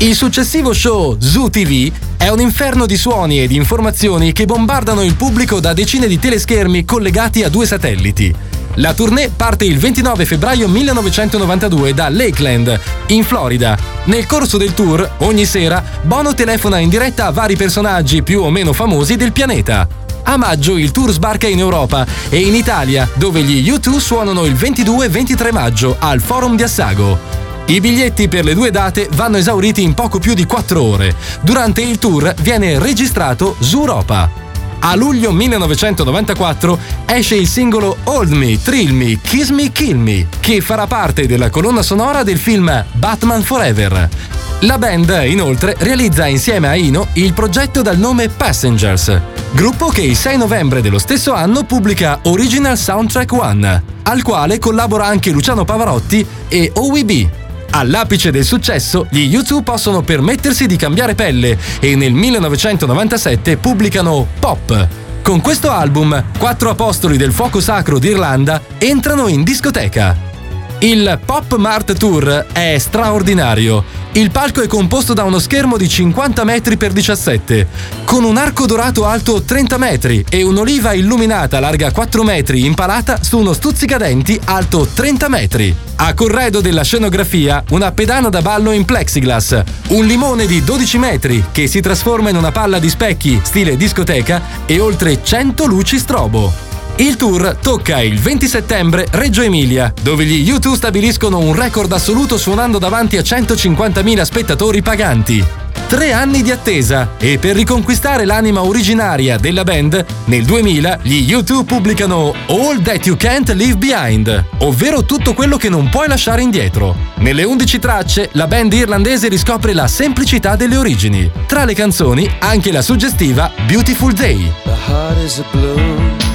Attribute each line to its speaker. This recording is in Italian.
Speaker 1: Il successivo show Zoo TV è un inferno di suoni e di informazioni che bombardano il pubblico da decine di teleschermi collegati a 2 satelliti. La tournée parte il 29 febbraio 1992 da Lakeland, in Florida. Nel corso del tour, ogni sera, Bono telefona in diretta a vari personaggi più o meno famosi del pianeta. A maggio il tour sbarca in Europa e in Italia, dove gli U2 suonano il 22 e 23 maggio al Forum di Assago. I biglietti per le 2 date vanno esauriti in poco più di 4 ore. Durante il tour viene registrato Zooropa. A luglio 1994 esce il singolo Hold Me, Thrill Me, Kiss Me, Kill Me, che farà parte della colonna sonora del film Batman Forever. La band, inoltre, realizza insieme a Eno il progetto dal nome Passengers, gruppo che il 6 novembre dello stesso anno pubblica Original Soundtrack 1, al quale collabora anche Luciano Pavarotti e OWB. All'apice del successo, gli U2 possono permettersi di cambiare pelle e nel 1997 pubblicano Pop. Con questo album, 4 apostoli del fuoco sacro d'Irlanda entrano in discoteca. Il Pop Mart Tour è straordinario. Il palco è composto da uno schermo di 50 metri x 17, con un arco dorato alto 30 metri e un'oliva illuminata larga 4 metri impalata su uno stuzzicadenti alto 30 metri. A corredo della scenografia, una pedana da ballo in plexiglass, un limone di 12 metri che si trasforma in una palla di specchi stile discoteca e oltre 100 luci strobo. Il tour tocca il 20 settembre Reggio Emilia, dove gli U2 stabiliscono un record assoluto suonando davanti a 150.000 spettatori paganti. 3 anni di attesa e per riconquistare l'anima originaria della band, nel 2000 gli U2 pubblicano All That You Can't Leave Behind, ovvero tutto quello che non puoi lasciare indietro. Nelle 11 tracce, la band irlandese riscopre la semplicità delle origini. Tra le canzoni, anche la suggestiva Beautiful Day.